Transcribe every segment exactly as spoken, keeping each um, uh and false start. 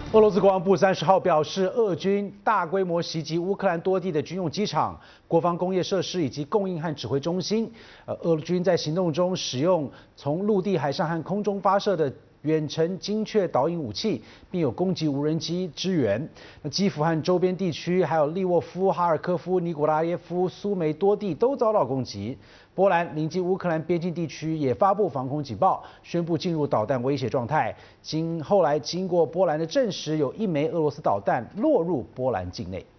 俄罗斯国防部三十号表示，俄军大规模袭击乌克兰多地的军用机场、国防工业设施以及供应和指挥中心。呃，俄军在行动中使用从陆地、海上和空中发射的远程精确导引武器，并有攻击无人机支援。那基辅和周边地区，还有利沃夫、哈尔科夫、尼古拉耶夫、苏梅多地都遭到攻击。波兰临近乌克兰边境地区也发布防空警报，宣布进入导弹威胁状态。经后来经过波兰的证实，有一枚俄罗斯导弹落入波兰境内。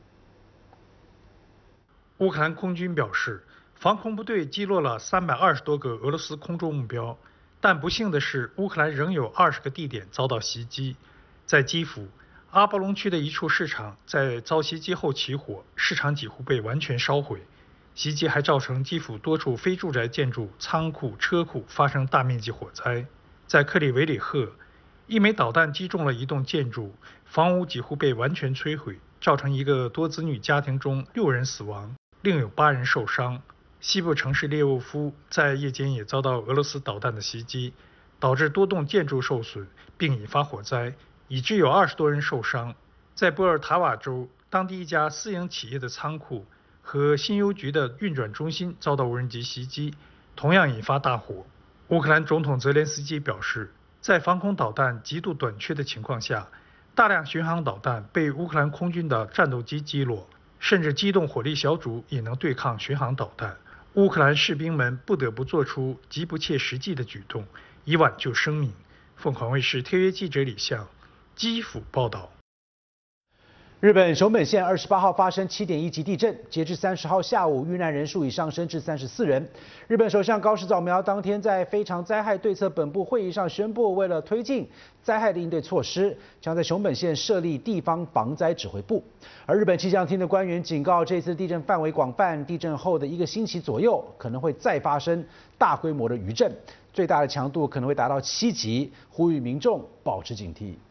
乌克兰空军表示，防空部队击落了三百二十多个俄罗斯空中目标，但不幸的是，乌克兰仍有二十个地点遭到袭击。在基辅阿波隆区的一处市场在遭袭击后起火，市场几乎被完全烧毁。袭击还造成基辅多处非住宅建筑、仓库、车库发生大面积火灾。在克里维里赫，一枚导弹击中了一栋建筑，房屋几乎被完全摧毁，造成一个多子女家庭中六人死亡，另有八人受伤。西部城市列沃夫在夜间也遭到俄罗斯导弹的袭击，导致多栋建筑受损，并引发火灾，以致有二十多人受伤。在波尔塔瓦州，当地一家私营企业的仓库和新邮局的运转中心遭到无人机袭击，同样引发大火。乌克兰总统泽连斯基表示，在防空导弹极度短缺的情况下，大量巡航导弹被乌克兰空军的战斗机击落，甚至机动火力小组也能对抗巡航导弹。乌克兰士兵们不得不做出极不切实际的举动，以挽救生命。凤凰卫视特约记者李相，基辅报道。 日本熊本县二十八号发生七点一级地震，截至三十号下午，遇难人数已上升至三十四人。日本首相高市早苗当天在非常灾害对策本部会议上宣布，为了推进灾害的应对措施，将在熊本县设立地方防灾指挥部。而日本气象厅的官员警告，这次地震范围广泛，地震后的一个星期左右可能会再发生大规模的余震，最大的强度可能会达到七级，呼吁民众保持警惕。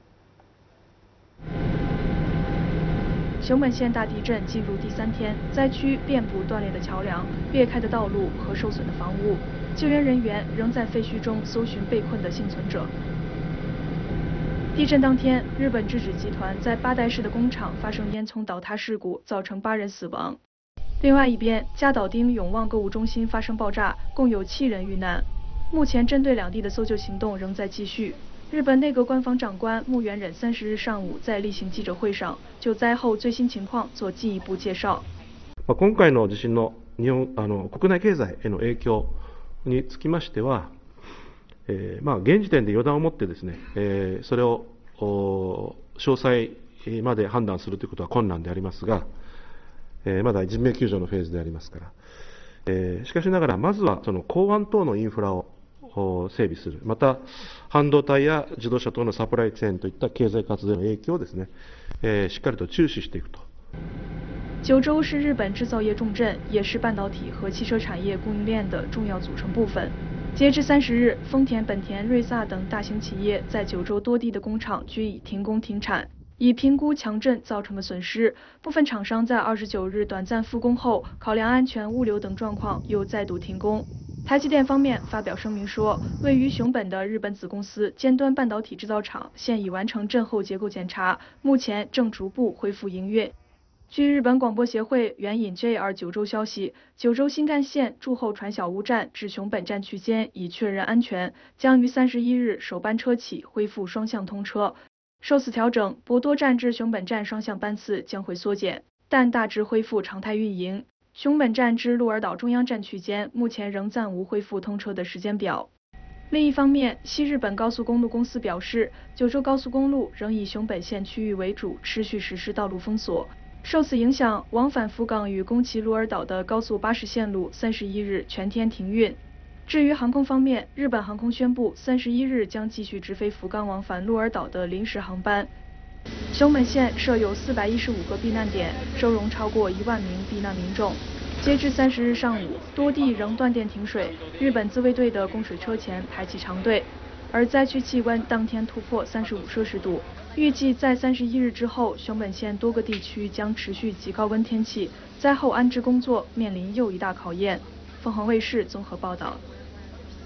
熊本县大地震进入第三天，灾区遍布断裂的桥梁、裂开的道路和受损的房屋，救援人员仍在废墟中搜寻被困的幸存者。地震当天，日本制纸集团在八代市的工厂发生烟囱倒塌事故，造成八人死亡。另外一边，加岛町永旺购物中心发生爆炸，共有七人遇难。目前，针对两地的搜救行动仍在继续。日本内阁官房长官木原忍三十日上午在例行记者会上就灾后最新情况做进一步介绍。 今回の地震の日本あの国内経済への影響につきましては、えー、まあ現時点で予断を持ってですね、えー、それを詳細まで判断するということは困難でありますが、えー、まだ人命救助のフェーズでありますから、えー、しかしながらまずはその港湾等のインフラを整備する、また半導体や自動車等のサプライチェーンといった経済活動への影響をですね、えー、しっかりと注視していくと。 九州是日本制造业重镇，也是半导体和汽车产业供应链的重要组成部分。截至三十日，丰田、本田、瑞萨等大型企业在九州多地的工厂均已停工停产。以评估强震造成的损失，部分厂商在二十九日短暂复工后，考量安全、物流等状况，又再度停工。台积电方面发表声明说，位于熊本的日本子公司尖端半导体制造厂现已完成震后结构检查，目前正逐步恢复营运。据日本广播协会援引 J R 九州消息，九州新干线驻后传小屋站至熊本站区间已确认安全，将于三十一日首班车起恢复双向通车。受此调整，博多站至熊本站双向班次将会缩减，但大致恢复常态运营。熊本站至鹿儿岛中央站区间目前仍暂无恢复通车的时间表。另一方面，西日本高速公路公司表示，九州高速公路仍以熊本县区域为主，持续实施道路封锁。受此影响，往返福冈与宫崎鹿儿岛的高速巴士线路三十一日全天停运。至于航空方面，日本航空宣布三十一日将继续直飞福冈往返鹿儿岛的临时航班。熊本县设有四百一十五个避难点，收容超过一万名避难民众。截至三十日上午，多地仍断电停水，日本自卫队的供水车前排起长队。而灾区气温当天突破三十五摄氏度，预计在三十一日之后，熊本县多个地区将持续极高温天气，灾后安置工作面临又一大考验。凤凰卫视综合报道。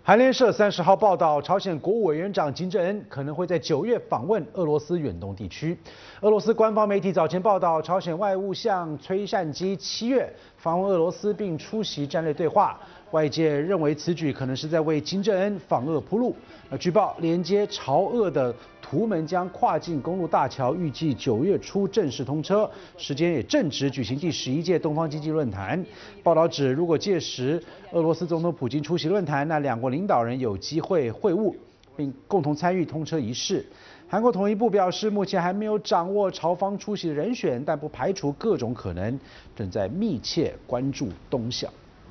韩联社三十号报道，朝鲜国务委员长金正恩可能会在九月访问俄罗斯远东地区。俄罗斯官方媒体早前报道，朝鲜外务相崔善基七月访问俄罗斯并出席战略对话。外界认为此举可能是在为金正恩访俄铺路。那据报，连接朝俄的图门江跨境公路大桥预计九月初正式通车，时间也正值举行第十一届东方经济论坛。报道指，如果届时俄罗斯总统普京出席论坛，那两国领导人有机会会晤，并共同参与通车仪式。韩国统一部表示，目前还没有掌握朝方出席的人选，但不排除各种可能，正在密切关注动向。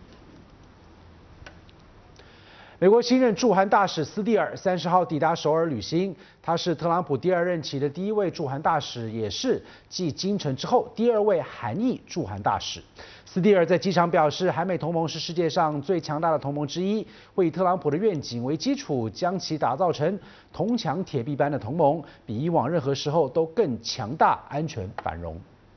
美国新任驻韩大使斯蒂尔三十号抵达首尔履新，他是特朗普第二任期的第一位驻韩大使，也是继金城之后第二位韩裔驻韩大使。斯蒂尔在机场表示，韩美同盟是世界上最强大的同盟之一，会以特朗普的愿景为基础，将其打造成铜墙铁壁般的同盟，比以往任何时候都更强大、安全、繁荣。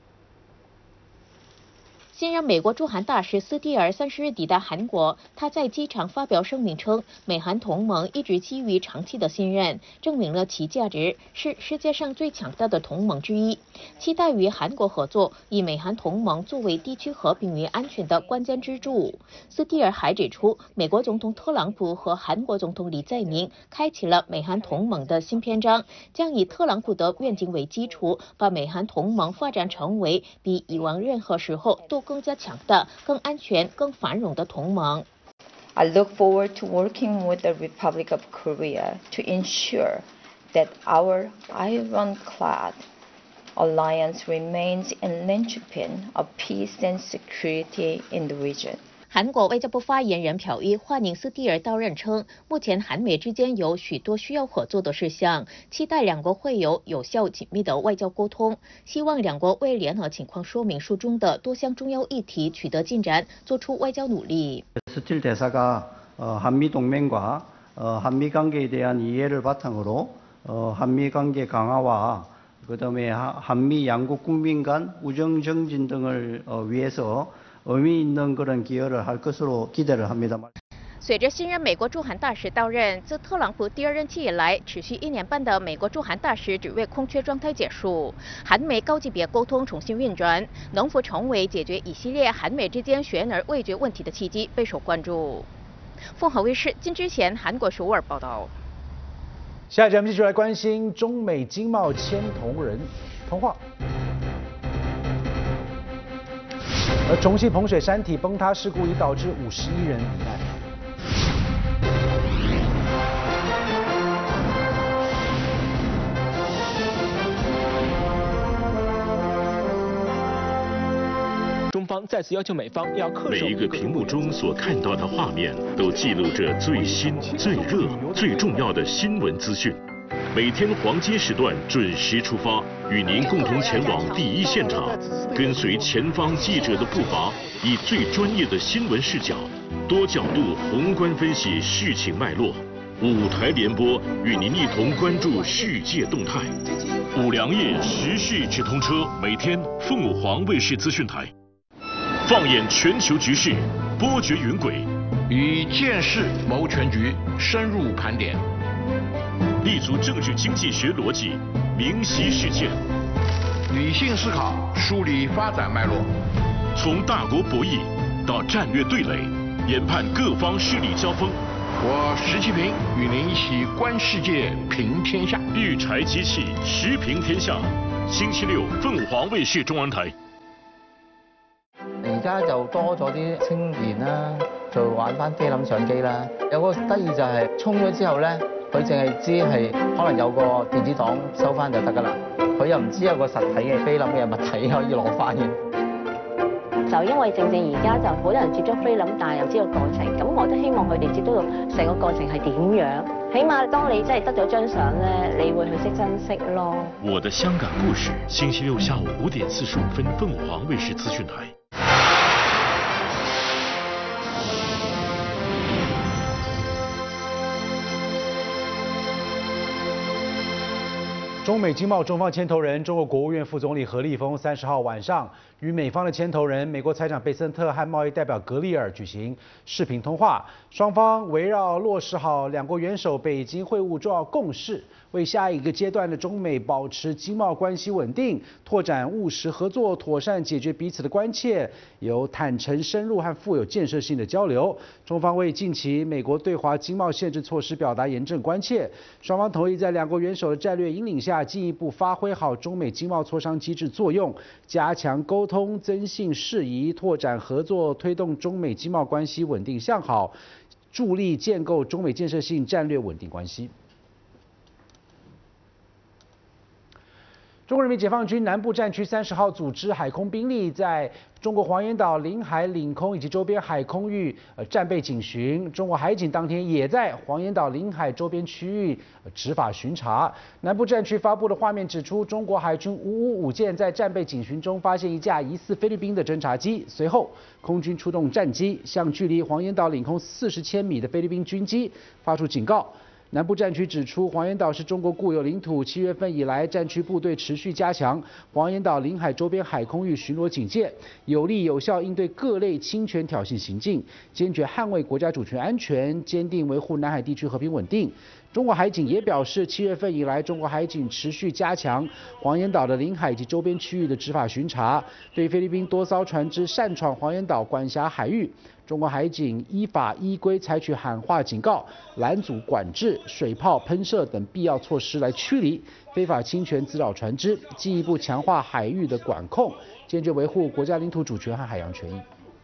新任美国驻韩大使斯蒂尔三十日抵达韩国，他在机场发表声明称，美韩同盟一直基于长期的信任，证明了其价值，是世界上最强大的同盟之一，期待与韩国合作，以美韩同盟作为地区和平与安全的关键支柱。斯蒂尔还指出，美国总统特朗普和韩国总统李在明开启了美韩同盟的新篇章，将以特朗普的愿景为基础，把美韩同盟发展成为比以往任何时候都更加强大、更安全、更繁荣的同盟。 I look forward to working with the Republic of Korea to ensure that our ironclad alliance remains a linchpin of peace and security in the region. 韩国外交部发言人朴一欢迎斯蒂尔到任称，目前韩美之间有许多需要合作的事项，期待两国会有有效紧密的外交沟通，希望两国为联合情况说明书中的多项重要议题取得进展，做出外交努力。 스틸 대사가 한미 동맹과 한미 관계에 대한 이해를 바탕으로 한미 관계 강화와 그다음에 한미 양국 국민 간 우정 정진 등을 위해서 의미 있는 그런 기여를 할 것으로 기대를 합니다. 随着新任美国驻韩大使到任，自特朗普第二任期以来，持续一年半的美国驻韩大使职位空缺状态结束，韩美高级别沟通重新运转，能否成为解决一系列韩美之间悬而未决问题的契机，备受关注。凤凰卫视金之贤韩国首尔报道。 下一节我们继续来关心中美经贸牵头人通话。 而重庆彭水山体崩塌事故已导致五十一人罹难。 中方再次要求美方要恪守。 每一个屏幕中所看到的画面，都记录着最新、最热、最重要的新闻资讯。 每天黄金时段准时出发，与您共同前往第一现场，跟随前方记者的步伐，以最专业的新闻视角、多角度宏观分析事情脉络。五台联播与您一同关注世界动态。五粮液时事直通车，每天凤凰卫视资讯台，放眼全球局势，波谲云轨， 以见识谋全局，深入盘点。 立足政治经济学逻辑，明晰事件， 理性思考，梳理发展脉络， 从大国博弈到战略对垒，研判各方势力交锋。 我石其平与您一起观世界，评天下。 育才机器，时评天下。星期六，凤凰衛視中文台。 而家就多咗啲青年啦，就玩翻菲林相機啦。有個得意就係衝咗之後咧。 佢淨係知係可能有個電子檔收翻就得㗎啦，佢又唔知有個實體嘅菲林嘅物體可以攞翻嘅。 就因為正正而家就好多人接觸菲林，但係又知道過程，咁我都希望佢哋接觸到成個過程係點樣，起碼當你真係得咗張相咧，你會去識珍惜咯。 我的香港故事，星期六下午五點四十五分，鳳凰衛視資訊台。 中美经贸中方牵头人中国国务院副总理何立峰三十号晚上与美方的牵头人美国财长贝森特和贸易代表格里尔举行视频通话，双方围绕落实好两国元首北京会晤重要共识，为下一个阶段的中美保持经贸关系稳定、拓展务实合作、妥善解决彼此的关切，有坦诚、深入和富有建设性的交流。中方为近期美国对华经贸限制措施表达严正关切，双方同意在两国元首的战略引领下，进一步发挥好中美经贸磋商机制作用，加强沟通、增信事宜，拓展合作，推动中美经贸关系稳定向好，助力建构中美建设性战略稳定关系。中国人民解放军南部战区三十号组织海空兵力在中国黄岩岛领海、领空以及周边海空域呃战备警巡。中国海警当天也在黄岩岛领海周边区域、呃、执法巡查。南部战区发布的画面指出，中国海军五五五舰在战备警巡中发现一架疑似菲律宾的侦察机，随后空军出动战机向距离黄岩岛领空四十千米的菲律宾军机发出警告。南部战区指出，黄岩岛是中国固有领土。七月份以来，战区部队持续加强黄岩岛领海周边海空域巡逻警戒，有力有效应对各类侵权挑衅行径，坚决捍卫国家主权安全，坚定维护南海地区和平稳定。中国海警也表示，七月份以来，中国海警持续加强黄岩岛的领海及周边区域的执法巡查，对菲律宾多艘船只擅闯黄岩岛管辖海域，中国海警依法依规采取喊话警告、拦阻管制、水炮喷射等必要措施来驱离非法侵权滋扰船只，进一步强化海域的管控，坚决维护国家领土主权和海洋权益。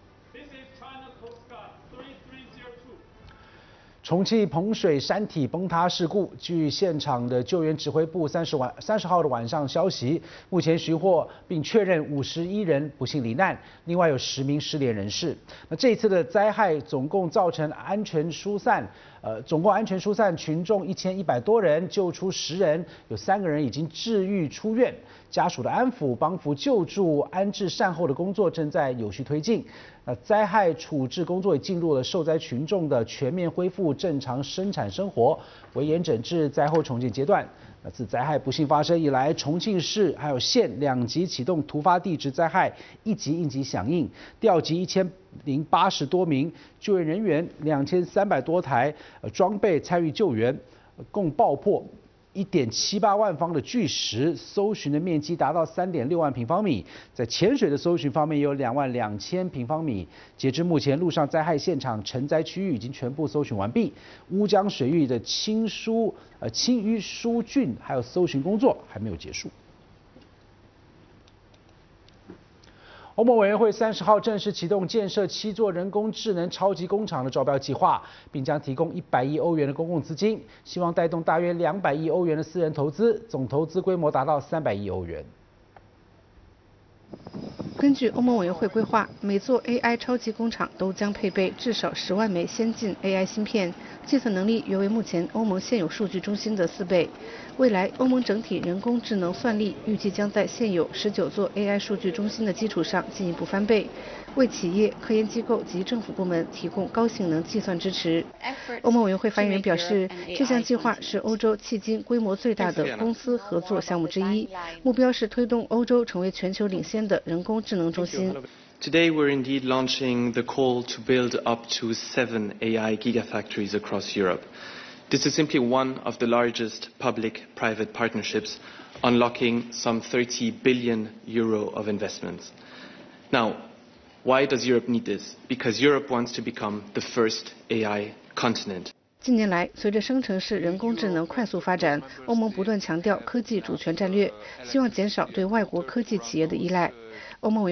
重庆彭水山体崩塌事故，据现场的救援指挥部三十晚三十号的晚上消息，目前寻获并确认五十一人不幸罹难，另外有十名失联人士。那这一次的灾害总共造成安全疏散，呃，总共安全疏散群众一千一百多人，救出十人，有三个人已经治愈出院。家属的安抚、帮扶救助、安置善后的工作正在有序推进。那灾害处置工作也进入了受灾群众的全面恢复正常生产生活、围严整治灾后重建阶段。那自灾害不幸发生以来，重庆市还有县两级启动突发地质灾害一级应急响应，调集一千零八十多名救援人员、两千三百多台呃装备参与救援，共爆破一点七八万方的巨石，搜寻的面积达到三点六万平方米。在潜水的搜寻方面，有两万两千平方米。截至目前，陆上灾害现场沉灾区域已经全部搜寻完毕。乌江水域的清疏、呃清淤疏浚还有搜寻工作还没有结束。欧盟委员会三十号正式启动建设七座人工智能超级工厂的招标计划，并将提供一百亿欧元的公共资金，希望带动大约两百亿欧元的私人投资，总投资规模达到三百亿欧元。 根据欧盟委员会规划，每座 A I 超级工厂都将配备至少十万枚先进 A I 芯片，计算能力约为目前欧盟现有数据中心的四倍。未来，欧盟整体人工智能算力预计将在现有十九座 A I 数据中心的基础上进一步翻倍，为企业、科研机构及政府部门提供高性能计算支持。欧盟委员会发言人表示，这项计划是欧洲迄今规模最大的公司合作项目之一，目标是推动欧洲成为全球领先的人工智能中心。 Today we're indeed launching the call to build up to seven A I gigafactories across Europe. This is simply one of the largest public-private partnerships, unlocking some thirty billion euro of investments. Now, why does Europe need this? Because Europe wants to become the first A I continent. 近年来，随着生成式人工智能快速发展，欧盟不断强调科技主权战略，希望减少对外国科技企业的依赖。欧盟委